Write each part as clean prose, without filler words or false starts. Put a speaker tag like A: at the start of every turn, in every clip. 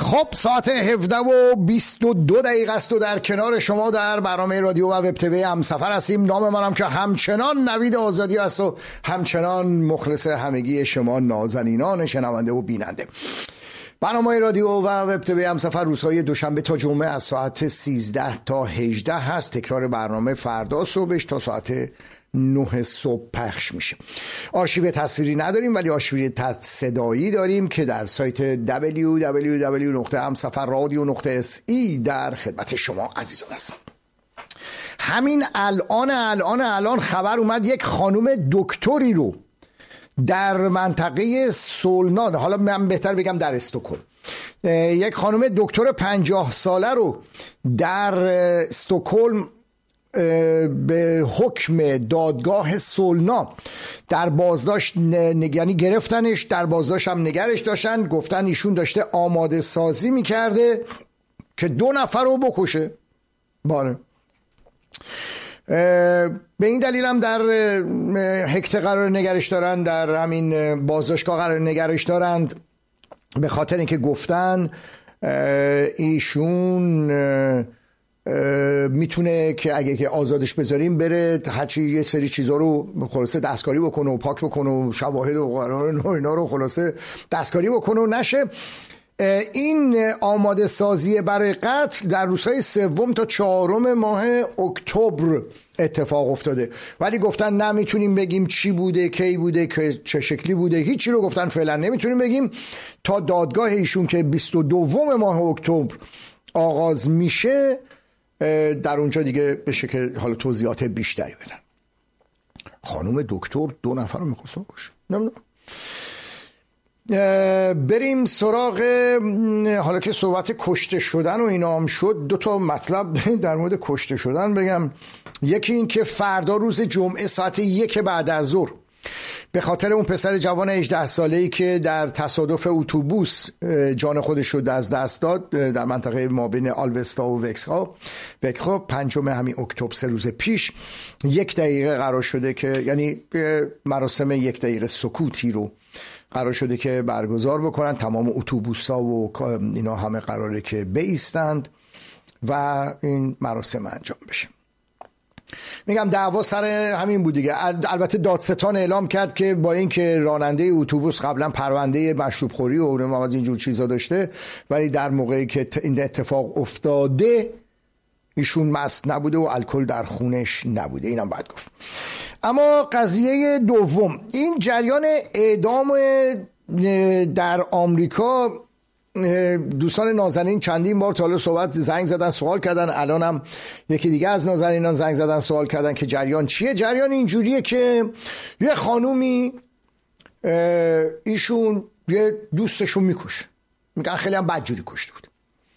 A: خب ساعت 17:22 است و در کنار شما در برنامه رادیو و وب تیوی همسفر هستیم. نام منم که همچنان نوید آزادی است و همچنان مخلص همگی شما نازنینان شنونده و بیننده. برنامه رادیو و وب تیوی همسفر روزهای دوشنبه تا جمعه از ساعت 13 تا 18 هست. تکرار برنامه فردا صبحش تا ساعت 9 صبح پخش میشه. آرشیو تصویری نداریم ولی آرشیو صدایی داریم که در سایت www.hamsafarradio.se در خدمت شما عزیزان است. همین الان خبر اومد یک خانم دکتری رو در منطقه سولنا، حالا من بهتر بگم در استکهلم، یک خانم دکتر 50 ساله رو در استکهلم به حکم دادگاه سولنا در بازداشت، یعنی گرفتنش، در بازداشت هم نگرش داشتن. گفتن ایشون داشته آماده سازی میکرده که 2 نفر رو بکشه. بله، به این دلیل هم در هکته قرار نگرش دارن، در همین بازداشتگاه قرار نگرش دارند، به خاطر اینکه گفتن ایشون میتونه که اگه که آزادش بذاریم بره هرچی یه سری چیزا رو خلاصه دستکاری بکنه و پاک بکنه و شواهد و قرار اینا رو خلاصه دستکاری بکنه و نشه. این آماده سازی برای قتل در روزهای 3 تا 4 ماه اکتبر اتفاق افتاده، ولی گفتن نمیتونیم بگیم چی بوده، کی بوده، که چه شکلی بوده، هیچی رو گفتن فعلا نمیتونیم بگیم تا دادگاه ایشون که 22 ماه اکتبر آغاز میشه در اونجا دیگه بشه که حالا توضیحات بیشتری بدن. خانم دکتر 2 نفر رو میخواست بکشه. بریم سراغ، حالا که صحبت کشته شدن و اینا هم شد، 2 تا مطلب در مورد کشته شدن بگم. یکی این که فردا روز جمعه ساعت 1 بعد از ظهر به خاطر اون پسر جوان 18 ساله‌ای که در تصادف اتوبوس جان خودش رو از دست داد در منطقه مابین آلوستا و وکها 5 همین اکتبر، 3 روز پیش، 1 دقیقه قرار شده که، یعنی مراسم 1 دقیقه سکوتی رو قرار شده که برگزار بکنن. تمام اتوبوس‌ها و اینا همه قراره که بایستند و این مراسم انجام بشه. میگم دعوا سر همین بود دیگه. البته دادستان اعلام کرد که با اینکه راننده اتوبوس قبلا پرونده مشروب خوری و از اینجور چیزا داشته، ولی در موقعی که این اتفاق افتاده ایشون مست نبوده و الکل در خونش نبوده. اینم باید گفت. اما قضیه دوم، این جریان اعدام در آمریکا، دوستان نازنین چندین بار تا حالا صحبت زنگ زدن سوال کردن، الان هم یکی دیگه از نازنینان زنگ زدن سوال کردن که جریان چیه. جریان اینجوریه که یه خانومی ایشون یه دوستشون میکشه، میگن خیلی هم بدجوری کشته بود.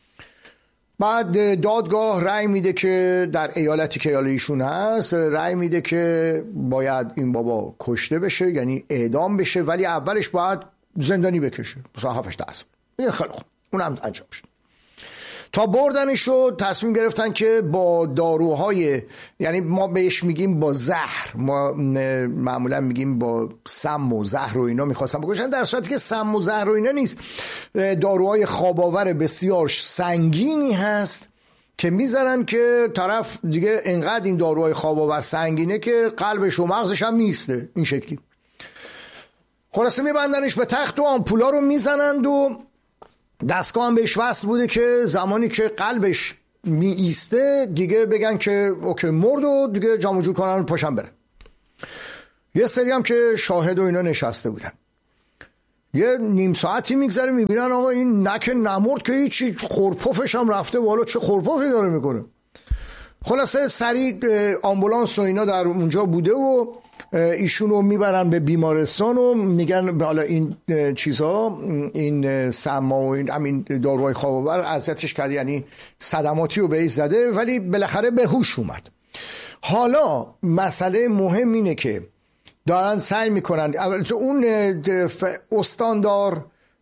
A: بعد دادگاه رأی میده که در ایالتی که ایشون هست رأی میده که باید این بابا کشته بشه، یعنی اعدام بشه، ولی اولش باید زندانی بکشه مثلا 7-8 سال. این خیلی خوب، اونم انجام شد. تا بردنش رو تصمیم گرفتن که با داروهای، یعنی ما بهش میگیم با زهر، ما معمولا میگیم با سم و زهر و اینا میخواستن بکشن، در صورتی که سم و زهر و اینا نیست. داروهای خواب‌آور بسیار سنگینی هست که میزنن که طرف دیگه انقدر این داروهای خواب‌آور سنگینه که قلبش و مغزش هم نیسته، این شکلی. خلاصه میبندنش به تخت و آمپولا رو میزنند و دستگاه هم بهش وصل بوده که زمانی که قلبش می ایسته دیگه بگن که اوکی مرد و دیگه جمع جور کنن و پاشن بره. یه سری هم که شاهد و اینا نشسته بودن، یه نیم ساعتی میگذره میبینن آقا این نکه نمرد که هیچی، خورپفش هم رفته بالا، چه خورپفی داره میکنه. خلاصه سریع آمبولانس و اینا در اونجا بوده و ایشون رو میبرن به بیمارستان و میگن حالا این چیزها، این سما و این همین داروهای خواب‌آور اذیتش کرد، یعنی صدماتی رو بهش زده، ولی بالاخره به هوش اومد. حالا مسئله مهم اینه که دارن سعی میکنن، اون استاندار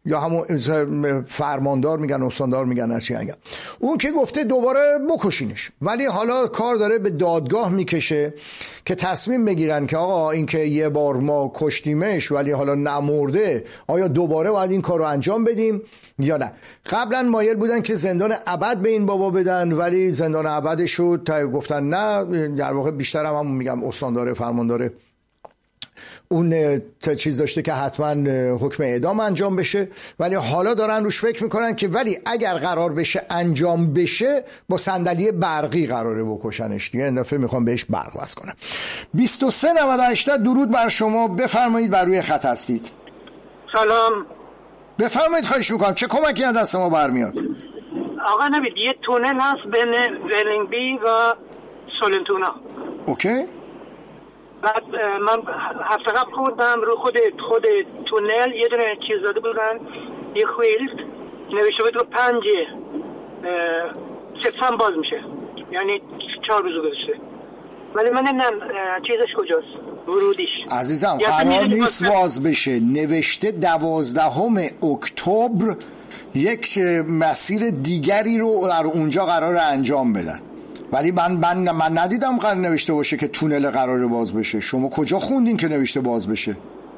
A: یا همون فرماندار میگن، استاندار میگن، هرچی میگن، اون که گفته دوباره بکشینش، ولی حالا کار داره به دادگاه میکشه که تصمیم بگیرن که آقا این که یه بار ما کشتیمش ولی حالا نمرده، آیا دوباره باید این کار رو انجام بدیم یا نه. قبلا مایل بودن که زندان ابد به این بابا بدن، ولی زندان ابدش رو گفتن نه، در واقع بیشتر هم میگم استاندار فرمانداره اون چیز داشته که حتما حکم اعدام انجام بشه، ولی حالا دارن روش فکر میکنن که ولی اگر قرار بشه انجام بشه با صندلی برقی قراره بکشنش دیگه. این دفعه میخوام بهش برق وصل کنم. 2398 درود بر شما، بفرمایید، بر روی خط هستید.
B: سلام.
A: بفرمایید، خواهش میکنم. چه کمکی از دست ما برمیاد؟
B: آقا نبید یه تونل هست بین ولینگبی و سولنتونا.
A: اوکی.
B: بعد من هفته قبل خوردم رو خود تونل یه دونه چیز داده بودن، یه خویلت نوشته بود رو 5 سپتامبر باز میشه، یعنی 4 روز گذشته، ولی من نمیدونم چیزش کجاست، ورودیش.
A: عزیزم قرار نیست باز بشه، نوشته 12 اکتبر یک مسیر دیگری رو در اونجا قرار انجام بدن، ولی من ندیدم قرار نوشته باشه که تونل قراره باز بشه. شما کجا خوندین که نوشته باز بشه؟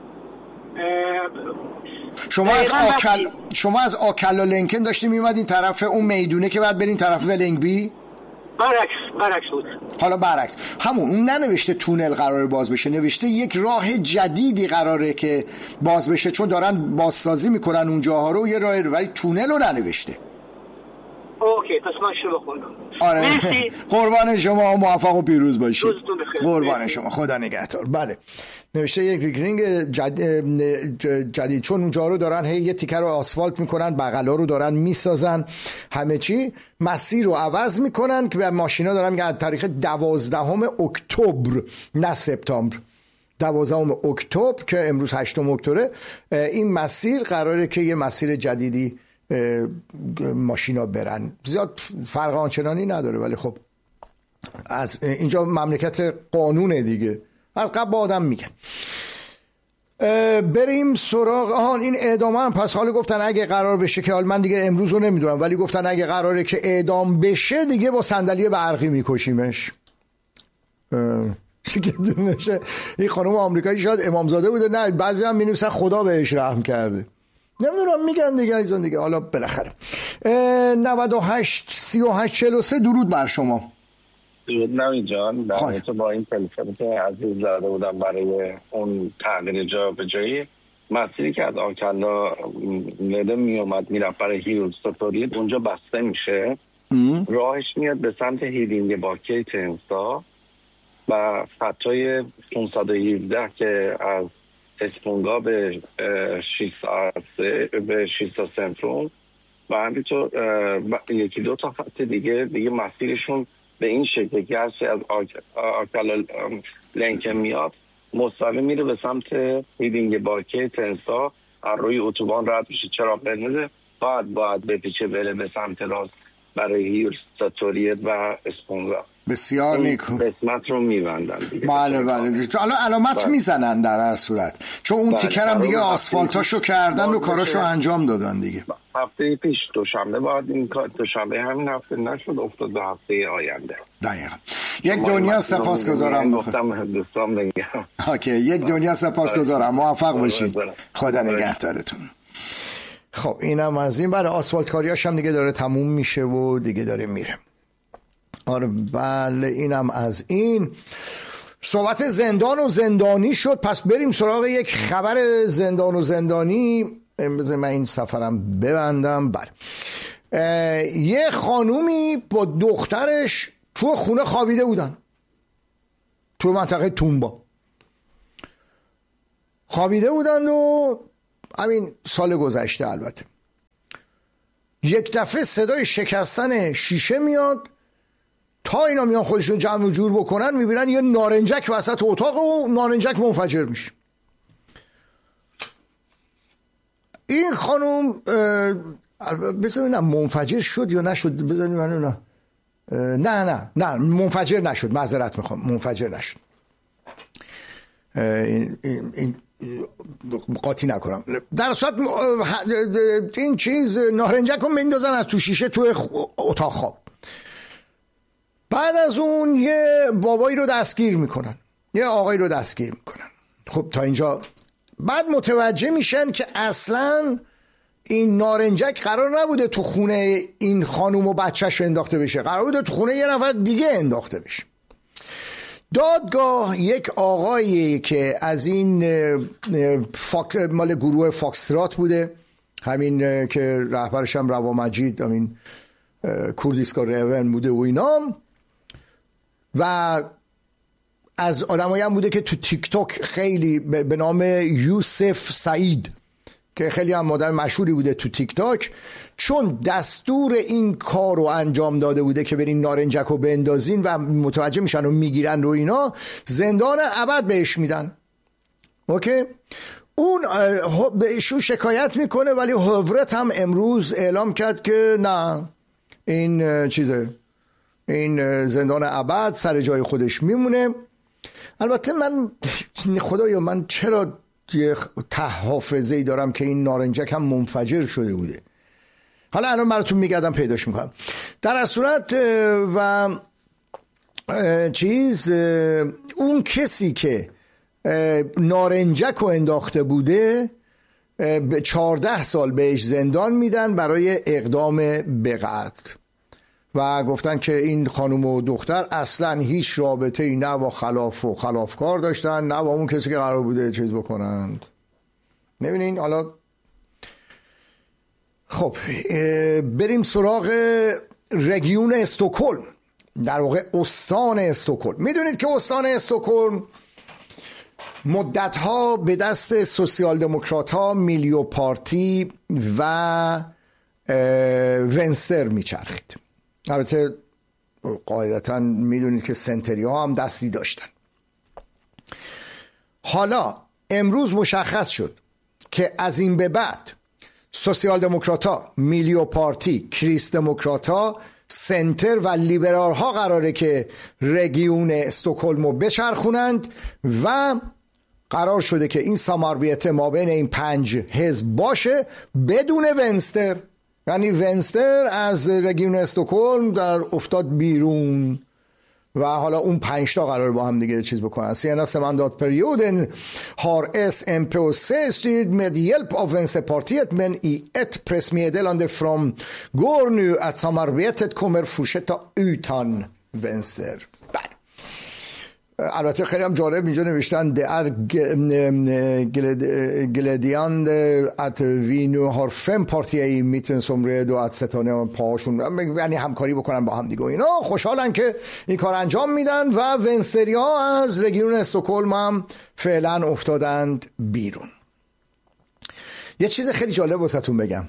A: شما از آکل و لینکن داشتیم میمدین طرف اون میدونه که بعد برین طرف ولینگبی؟
B: برعکس بود.
A: حالا برعکس همون، اون ننوشته تونل قراره باز بشه، نوشته یک راه جدیدی قراره که باز بشه، چون دارن بازسازی میکنن اونجاها رو، یه راه، ولی تونل رو ننوشته.
B: اوکی، پس من شروع بخونم.
A: آره قربان شما، موفق و پیروز باشید. قربان
B: مرسی.
A: شما، خدا نگهدار. بله، نوشته یک ریگرینگ جدید، چون اونجا رو دارن یه تیکه رو آسفالت میکنن، بغلا رو دارن میسازن، همه چی مسیر رو عوض میکنن که به ماشینا دارن میگن تاریخ 12 اکتبر نه سپتامبر، 12 اکتبر که امروز 8 اکتبر، این مسیر قراره که یه مسیر جدیدی ماشینا برن. زیاد فرق آنچنانی نداره، ولی خب از اینجا مملکت قانونه دیگه، از قبل با آدم میگن. بریم سراغ این اعدام هم. پس حالا گفتن اگه قرار بشه که، حالا من دیگه امروز رو نمیدونم، ولی گفتن اگه قراره که اعدام بشه دیگه با صندلی برقی میکشیمش. این خانم آمریکایی شاید امامزاده بوده، نه بعضی هم می‌نویسن خدا بهش رحم کرده، نمیدونم، میگن دیگه ایزون دیگه. حالا بالاخره 98 38 43 درود بر شما.
C: درود نوید جان، در تو با این تلفنی که عزیز زاده بودم برای اون تغییر جا به جایی، مسیری که از آکلا لده می اومد میرفت برای هیروستاتوری اونجا بسته میشه، راهش میاد به سمت هیدینگ باکی تنسا و خطای 517 که از اسپونگا به 6 سنتروم و همینطور یکی دو تا خط دیگه مسیرشون به این شکل که هستی از آکلا لینکن میاد مستقیم میره به سمت هیدینگ باکی تنسا، از روی اتوبان رد میشه، چراغ قرمز باید بپیچه بره به سمت راست برای هیرستاتوریت و اسپونگا.
A: بسیار نیکو،
C: قسمت رو میبندن دیگه.
A: بله حالا علامت میزنن در هر صورت، چون اون تیکر هم دیگه آسفالتاشو کردن و کاراشو انجام دادن دیگه.
C: هفته پیش دوشنبه بعد این کار، دوشنبه همین هفته نشد، افتاد به هفته آینده.
A: دقیقاً. یک دنیا سپاسگزارم.
C: گفتم دوستان بگم.
A: اوکی، یک دنیا سپاسگزارم. موفق باشید. خدا نگهدارتون. خب اینم از این. برای آسفالت کاریاش هم دیگه داره تموم میشه و دیگه داره میره. آره بله، اینم از این. صحبت زندان و زندانی شد، پس بریم سراغ یک خبر زندان و زندانی. بذار من این سفرم ببندم. بله، یه خانومی با دخترش تو خونه خوابیده بودن، تو منطقه تومبا خوابیده بودن و همین سال گذشته البته یک دفعه صدای شکستن شیشه میاد. تا اینا میان خودشون جمع و جور بکنن میبینن یه نارنجک وسط اتاق و نارنجک منفجر میشه. این خانم بذارینم منفجر شد یا نشد، بذارین نه منفجر نشد، معذرت میخوام، منفجر نشد. این قاطی نکنم. در صورت این چیز نارنجک رو میندازن از تو شیشه تو اتاق خواب. بعد از اون یه بابایی رو دستگیر میکنن، یه آقایی رو دستگیر میکنن. خب تا اینجا بعد متوجه میشن که اصلا این نارنجک قرار نبوده تو خونه این خانوم و بچهش انداخته بشه، قرار بوده تو خونه یه نفر دیگه انداخته بشه. دادگاه یک آقایی که از این مال گروه فاکسترات بوده، همین که رهبرش هم روا مجید، همین کوردیسکا ریون بوده و اینا، و از آدمایی هم بوده که تو تیک تاک خیلی به نام یوسف سعید که خیلی هم آدم مشهوری بوده تو تیک تاک، چون دستور این کار رو انجام داده بوده که برین نارنجک رو بندازین و متوجه میشن و میگیرن رو اینا، زندان ابد بهش میدن. اوکی؟ اون به ایشون شکایت میکنه، ولی هوورت هم امروز اعلام کرد که نه، این چیزه، این زندان ابد سر جای خودش میمونه. البته من خدایا من چرا یه حافظه‌ای دارم که این نارنجک هم منفجر شده بوده. حالا الان براتون میگردم پیداش میکنم. در از صورت و چیز اون کسی که نارنجک رو انداخته بوده 14 سال بهش زندان میدن برای اقدام به قتل و گفتن که این خانم و دختر اصلا هیچ رابطه ای نه با خلاف و خلافکار داشتن نه با اون کسی که قرار بوده چیز بکنند. میبینین؟ حالا خب بریم سراغ رگیون استکهلم، در واقع استان استکهلم. میدونید که استان استکهلم مدتها به دست سوسیال دموکرات ها، میلیو پارتی و ونستر میچرخید. البته قاعدتا میدونید که سنتری ها هم دستی داشتن. حالا امروز مشخص شد که از این به بعد سوسیال دموکرات ها، میلیو پارتی، کریس دموکرات ها، سنتر و لیبرال ها قراره که رگیون استکهلم رو بچرخونند و قرار شده که این ساماربیت ما بین این 5 حزب باشه بدون ونستر. یعنی ونستر از رگیون استکهلم در افتاد بیرون و حالا اون 5 تا قرار با هم دیگه چیز bokången. Senaste mandatperioden har SMP styrt med hjälp av Vänsterpartiet, men i ett pressmeddelande från går nu att samarbetet kommer fortsätta utan Vänster. البته خیلی هم جالب اینجا نوشتن det är glädjande att vi nu har 5 partier i mitten som redo att sätta ner پاهاشون، یعنی همکاری بکنن با هم دیگه. اینا خوشحالن که این کار انجام میدن و ونستری ها از رگیون استکهلم هم فعلا افتادند بیرون. یه چیز خیلی جالب واسهتون بگم،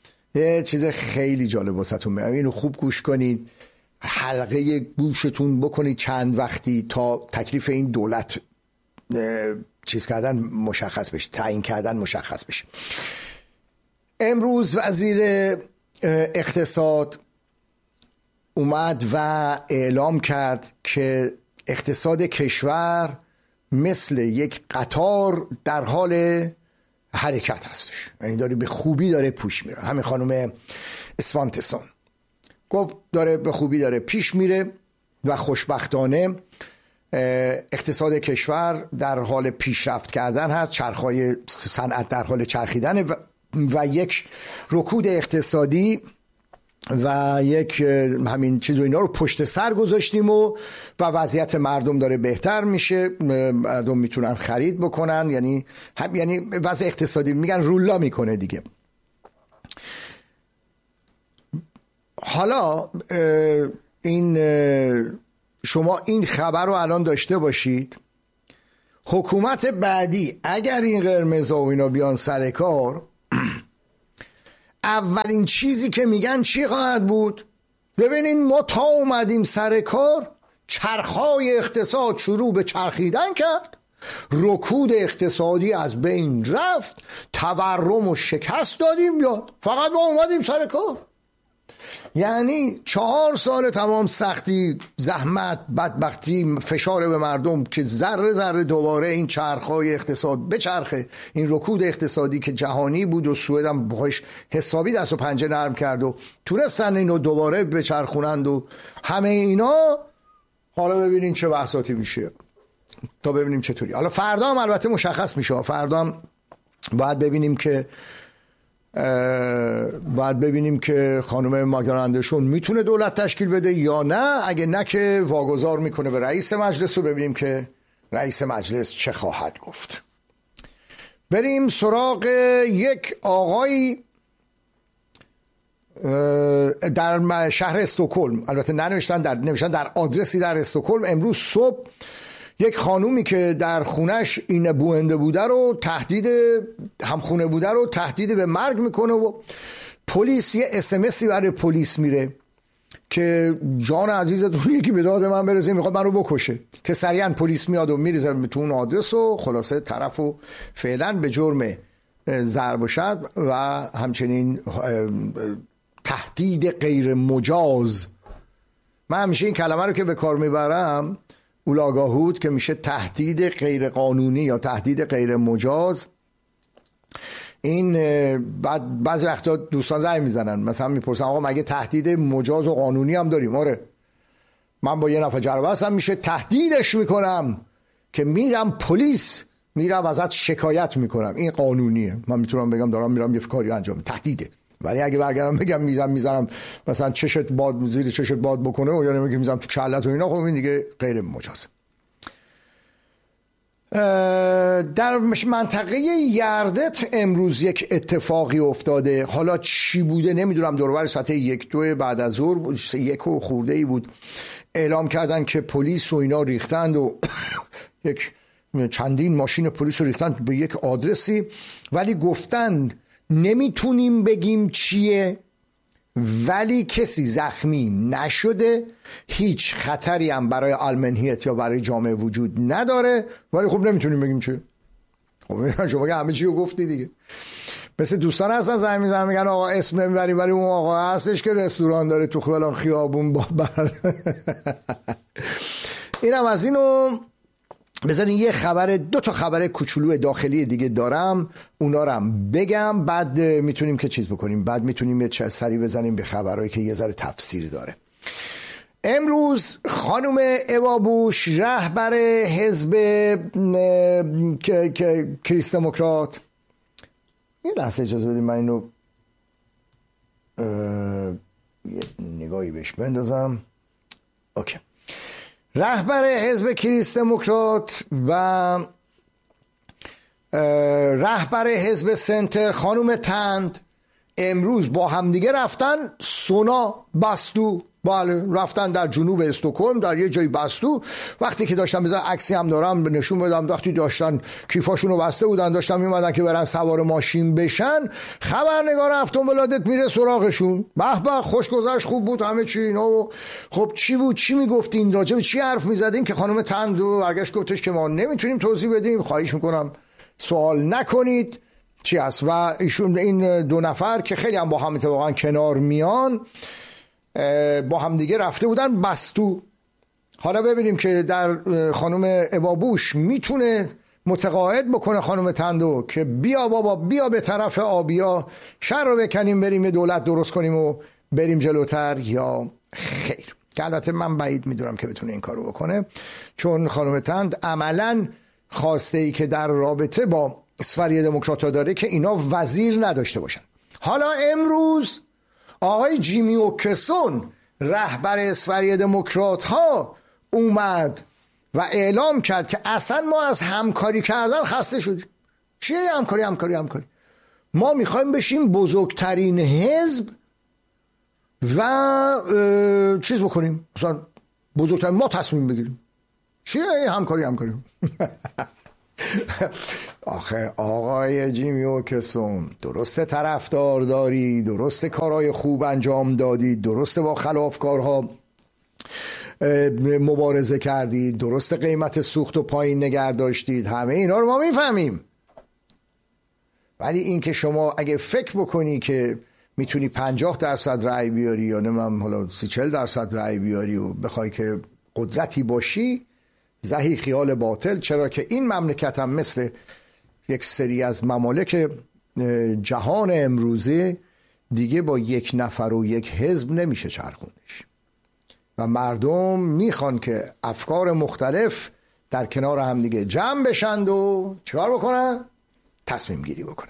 A: اینو خوب گوش کنید، حلقه گوشتون بکنید چند وقتی تا تکلیف این دولت چیز کردن مشخص بشه، تعیین کردن مشخص بشه. امروز وزیر اقتصاد اومد و اعلام کرد که اقتصاد کشور مثل یک قطار در حال حرکت هستش، یعنی داره به خوبی داره پیش میره. همین خانم اسوانتسون گفت داره به خوبی داره پیش میره و خوشبختانه اقتصاد کشور در حال پیشرفت کردن هست، چرخهای صنعت در حال چرخیدن و یک رکود اقتصادی و یک همین چیز و اینا رو پشت سر گذاشتیم و وضعیت مردم داره بهتر میشه، مردم میتونن خرید بکنن، یعنی وضع اقتصادی میگن رولا میکنه دیگه. حالا این شما این خبر رو الان داشته باشید، حکومت بعدی اگر این قرمزا و اینا بیان سر کار، اولین چیزی که میگن چی خواهد بود؟ ببینین ما تا اومدیم سر کار چرخهای اقتصاد شروع به چرخیدن کرد، رکود اقتصادی از بین رفت، تورم و شکست دادیم، بیاد فقط ما اومدیم سر کار. یعنی 4 سال تمام سختی، زحمت، بدبختی، فشار به مردم که ذره ذره دوباره این چرخهای اقتصاد بچرخه، این رکود اقتصادی که جهانی بود و سوئد هم باهاش حسابی دست و پنجه نرم کرد و تونستن اینو دوباره بچرخونند و همه اینا. حالا ببینین چه بحثاتی میشه تا ببینیم چطوری. حالا فردا هم البته مشخص میشه، فردا هم باید ببینیم که خانم ماگدالنا اندرسون میتونه دولت تشکیل بده یا نه. اگه نه که واگذار میکنه به رئیس مجلس و ببینیم که رئیس مجلس چه خواهد گفت. بریم سراغ یک آقایی در شهر استکهلم، البته نوشتن در آدرسی در استکهلم. امروز صبح یک خانومی که در خونش این بوئنده بوده رو همخونه بوده رو تهدید به مرگ میکنه و پلیس یه اسمسی برای پلیس میره که جان عزیزتون یکی به داد من برسه، میخواد منو بکشه، که سریعا پلیس میاد و میریزه تو اون آدرس و خلاصه طرفو فعلا به جرم ضرب و شتم و همچنین تهدید غیر مجاز. من همیشه این کلمه رو که به کار میبرم اولاگاهود، که میشه تهدید غیر قانونی یا تهدید غیر مجاز. این بعضی وقتا دوستان زنگ میزنن مثلا میپرسن آقا مگه تهدید مجاز و قانونی هم داریم؟ آره، من با یه نفر جربه هستم، میشه تهدیدش میکنم که میرم پلیس، میرم ازت شکایت میکنم، این قانونیه. من میتونم بگم دارم میرم یه کاری انجام، تهدیده. ولی اگه برگردم بگم میزنم مثلا چشت باد، زیر چشت باد بکنه و یا نمیگم میزنم تو کلت و اینا، خب این دیگه غیر مجازه. در منطقه یردت امروز یک اتفاقی افتاده، حالا چی بوده نمیدونم. دور و بر ساعت 1-2 بعد از ظهر بود، 1 خورده ای بود، اعلام کردن که پلیس و اینا ریختند و یک چندین ماشین پلیس رو ریختند به یک آدرسی، ولی گفتن نمیتونیم بگیم چیه، ولی کسی زخمی نشده، هیچ خطری هم برای المنهیت یا برای جامعه وجود نداره، ولی خب نمیتونیم بگیم چیه. خب شما که همه چی رو گفتی دیگه. مثل دوستان هستن زنگ میزنن میگن آقا اسم نمیبریم، ولی اون آقا هستش که رستوران داره تو فلان خیابون بابر. اینم از اینو. بذارین یه خبر، 2 تا خبر کوچولو داخلی دیگه دارم، اونا رو هم بگم، بعد میتونیم که چیز بکنیم، بعد میتونیم یه سری بزنیم به خبرهایی که یه ذره تفسیر داره. امروز خانم اوا بوش رهبر حزب کریس دموکرات، یه لحظه اجازه بدیم من اینو یه نگاهی بهش بندازم. اوکی. رهبر حزب کریس دموکرات و رهبر حزب سنتر خانم تند امروز با همدیگه رفتن سونا بستو. بله، رفتن در جنوب استکهلم در یه جای بستو. وقتی که داشتن بذار عکسی هم دارم نشون بدم، وقتی داشتن کیفاشونو بسته بودن داشتن میومدن که برن سوار ماشین بشن، خبرنگار هفتم ولادت میره سراغشون. به به، خوش گذشت، خوب بود همه چی اینا. خب چی بود، چی میگفتین، راجع به چی حرف میزدین؟ که خانم تندو برگشت گفتش که ما نمیتونیم توضیح بدیم، خواهش میکنم سوال نکنید چی هست. و ایشون این 2 نفر که خیلی هم با هم اتفاقا کنار میان با هم دیگه رفته بودن بستو. حالا ببینیم که در خانم اوا بوش میتونه متقاعد بکنه خانم تندو که بیا بابا بیا به طرف آبیا، شر رو بکنیم بریم یه دولت درست کنیم و بریم جلوتر، یا خیر. که البته من بعید میدونم که بتونه این کارو بکنه، چون خانم تند عملاً خواسته ای که در رابطه با اسفری دموکرات‌ها داره که اینا وزیر نداشته باشن. حالا امروز آقای جیمی اوکسون رهبر اسفری دموکرات ها اومد و اعلام کرد که اصلا ما از همکاری کردن خسته شدیم. چیه همکاری؟ ما میخوایم بشیم بزرگترین حزب و چیز بکنیم، مثلا بزرگترین ما تصمیم بگیریم. چیه همکاری؟ آخه آقای جیمی اوکسون، درسته طرفدار داری، درسته کارهای خوب انجام دادی، درسته با خلافکارها مبارزه کردید، درسته قیمت سوخت و پایین نگه داشتید، همه اینا رو ما میفهمیم. ولی این که شما اگه فکر بکنی که میتونی 50% رأی بیاری یا نمیم حالا 30-40% رأی بیاری و بخوای که قدرتی باشی، زهی خیال باطل. چرا که این مملکت هم مثل یک سری از ممالک جهان امروزه دیگه با یک نفر و یک حزب نمیشه چرخوندش و مردم میخوان که افکار مختلف در کنار هم دیگه جمع بشند و چیکار بکنن؟ تصمیم گیری بکنن.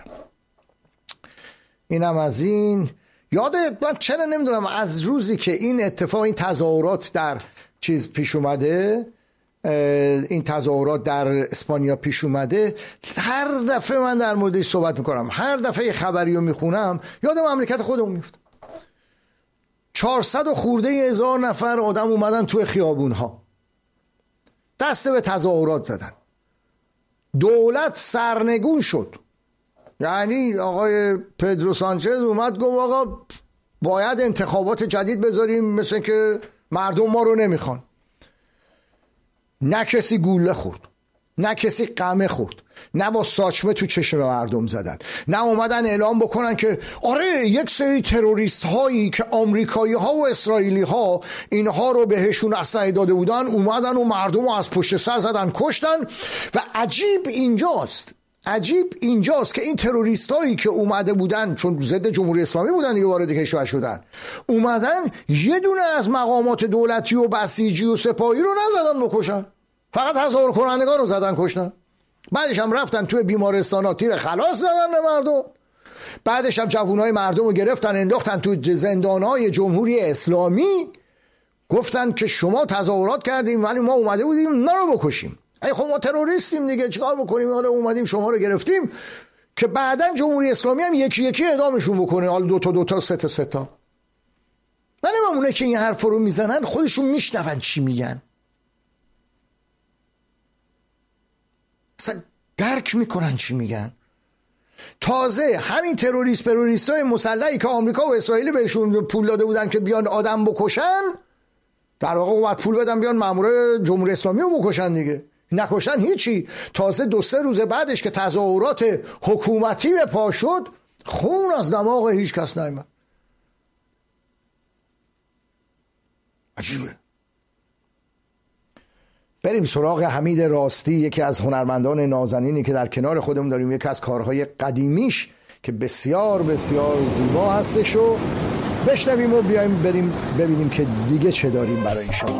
A: اینم از این. یاده من چرا نمیدونم از روزی که این اتفاق، این تظاهرات در چیز پیش اومده، این تظاهرات در اسپانیا پیش اومده، هر دفعه من در موردش صحبت میکنم، هر دفعه خبریو میخونم یاد مملکت خودمون میفته. 400 و خورده هزار نفر آدم اومدن توی خیابونها دست به تظاهرات زدن، دولت سرنگون شد. یعنی آقای پدرو سانچز اومد گفت آقا باید انتخابات جدید بذاریم، مثل که مردم ما رو نمیخوان. نه کسی گوله خورد، نه کسی قمه خورد، نه با ساچمه تو چشم مردم زدن، نه اومدن اعلام بکنن که آره یک سری تروریست هایی که آمریکایی ها و اسرائیلی ها اینها رو بهشون اسلحه داده بودن اومدن و مردم رو از پشت سر زدن، کشتن. و عجیب اینجاست که این تروریست هایی که اومده بودن، چون ضد جمهوری اسلامی بودن دیگه، وارد کشور شدن، اومدن یه دونه از مقامات دولتی و بسیجی و سپاهی رو نزدن بکشن، فقط تظاهر کنندگان رو زدن کشتن. بعدش هم رفتن توی بیمارستانا تیر خلاص زدن به مردم. بعدش هم جوانای مردم رو گرفتن انداختن تو زندانهای جمهوری اسلامی، گفتن که شما تظاهرات کردیم ولی ما اومده بودیم نه رو بکشیم. ای خب ما تروریستیم دیگه، چیکار بکنیم؟ حالا اومدیم شما رو گرفتیم که بعدن جمهوری اسلامی هم یکی یکی اعدامشون بکنه، حالا دو تا سه تا. من نمی‌دونم که این حرف رو میزنن خودشون میشنون چی میگن، اصلا درک میکنن چی میگن. تازه همین تروریستای مسلحی که آمریکا و اسرائیل بهشون پول داده بودن که بیان آدم بکشن، در واقع اومد پول بدن بیان مامور جمهوری اسلامی رو بکشن دیگه، نکشتن هیچی. تازه 2-3 روز بعدش که تظاهرات حکومتی به پا شد، خون از دماغ هیچ کس نیامد. عجیبه. بریم سراغ حمید راستی، یکی از هنرمندان نازنینی که در کنار خودمون داریم. یکی از کارهای قدیمیش که بسیار بسیار زیبا هستش و بشنویم و بیایم بریم ببینیم که دیگه چه داریم برای شما.